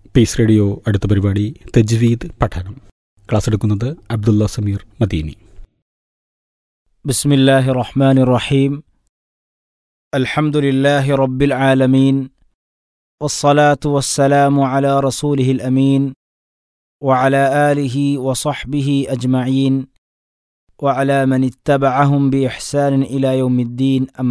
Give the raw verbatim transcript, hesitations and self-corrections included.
Piece radio അടുത്ത പരിപാടി തജ്വീദ് പഠനം. ക്ലാസ് എടുക്കുന്നത് അബ്ദുള്ള സമീർ മദീനി. ബിസ്മില്ലാഹിർ റഹ്മാനിർ റഹീം. അൽഹംദുലില്ലാഹി റബ്ബിൽ ആലമീൻ. വസ്സലാത്തു വസ്സലാമു അലാ റസൂലിഹിൽ അമീൻ വഅലാ ആലിഹി വസഹ്ബിഹി അജ്മഈൻ വഅലാ മൻ ഇത്തബഅഹും ബിഇഹ്സാനിൻ ഇലാ യൗമിദ്ദീൻ.